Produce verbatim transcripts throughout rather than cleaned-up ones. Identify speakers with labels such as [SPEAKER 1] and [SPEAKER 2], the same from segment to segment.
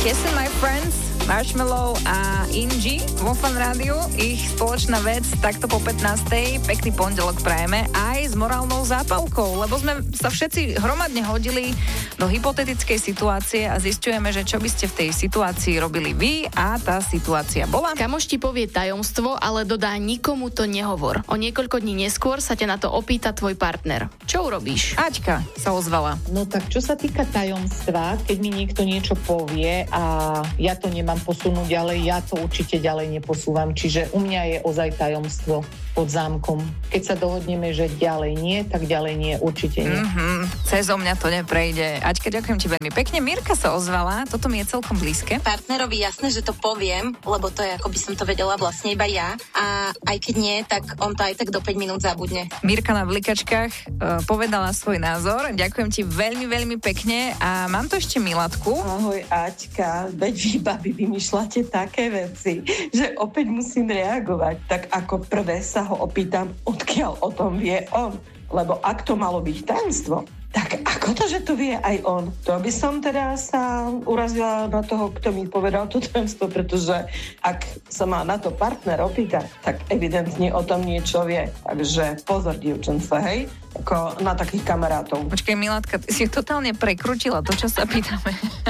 [SPEAKER 1] Kissing My Friends, Marshmello a Inji vo Fan Rádiu. Ich spoločná vec takto po pätnástej. Pekný pondelok prajeme aj s morálnou zápalkou, lebo sme sa všetci hromadne hodili do hypotetickej situácie a zisťujeme, že čo by ste v tej situácii robili vy a tá situácia bola.
[SPEAKER 2] Kamoš ti povie tajomstvo, ale dodá nikomu to nehovor. O niekoľko dní neskôr sa ťa na to opýta tvoj partner. Čo urobíš?
[SPEAKER 1] Aťka sa ozvala.
[SPEAKER 3] No tak čo sa týka tajomstva, keď mi niekto niečo povie a ja to nemám posunúť ďalej, ja to určite ďalej neposúvam. Čiže u mňa je ozaj tajomstvo pod zámkom. Keď sa dohodneme, že ďalej nie, tak ďalej nie, určite nie.
[SPEAKER 1] Mm-hmm. Cezo mňa to neprejde. Aťka, ďakujem ti veľmi pekne. Mirka sa ozvala, toto mi je celkom blízke.
[SPEAKER 4] Partnerovi jasné, že to poviem, lebo to je, ako by som to vedela vlastne iba ja. A aj keď nie, tak on to aj tak do päť minút zabudne.
[SPEAKER 1] Mirka na vlikačkách uh, povedala svoj názor. Ďakujem ti veľmi, veľmi pekne. A mám tu ešte Milatku.
[SPEAKER 5] Ahoj, Aťka. Veď vy, babi, vymýšľate také veci, že opäť musím reagovať. Tak ako prvé sa ho opýtam, odkiaľ o tom vie on. Lebo ak to malo byť tajomstvo, tak ako to, že to vie aj on? To by som teda sa urazila na toho, kto mi povedal to tajomstvo, pretože ak sa má na to partner opýtať, tak evidentne o tom niečo vie. Takže pozor, dievčenstva, hej? Ako na takých kamarátov.
[SPEAKER 1] Počkej, Milátka, ty si totálne prekrutila to, čo sa pýtame.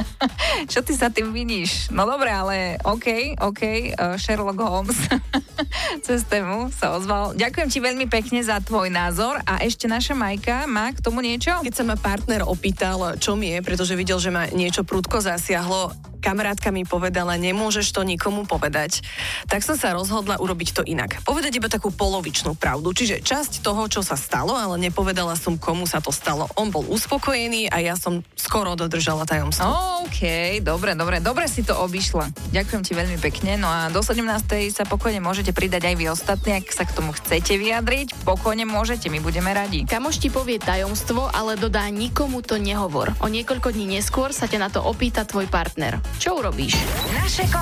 [SPEAKER 1] Čo ty sa tým vidíš? No dobre, ale OK, OK, uh, Sherlock Holmes cez tému sa ozval. Ďakujem ti veľmi pekne za tvoj názor a ešte naša Majka má k tomu niečo?
[SPEAKER 6] Keď sa ma partner opýtal, čo mi je, pretože videl, že ma niečo prudko zasiahlo, kamarátka mi povedala, nemôžeš to nikomu povedať, tak som sa rozhodla urobiť to inak. Povedať iba takú polovičnú pravdu, čiže časť toho, čo sa stalo, ale nepovedala som, komu sa to stalo. On bol uspokojený a ja som skoro dodržala tajomstvo.
[SPEAKER 1] OK, dobre, dobre, dobre si to obišla. Ďakujem ti veľmi pekne. No a do sedemnástej sa pokojne môžete pridať aj vy ostatní, ak sa k tomu chcete vyjadriť. Pokojne môžete, my budeme radi.
[SPEAKER 2] Kamoš ti povie tajomstvo, ale dodá nikomu to nehovor. O niekoľko dní neskôr sa ťa na to opýta tvoj partner. Čo urobíš?
[SPEAKER 7] Naše